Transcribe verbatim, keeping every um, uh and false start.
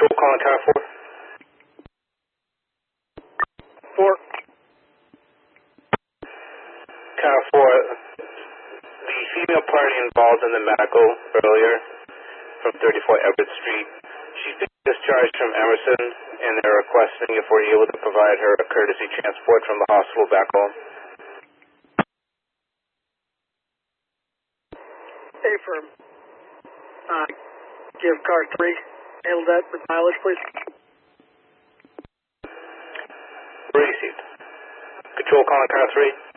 Control calling car four. Four. Car four, the female party involved in the medical earlier from thirty-four Everett Street. She's been discharged from Emerson, and they're requesting if we're able to provide her a courtesy transport from the hospital back home. A-firm. Uh, give car three. Handle that with mileage, please. Received. Control calling car three.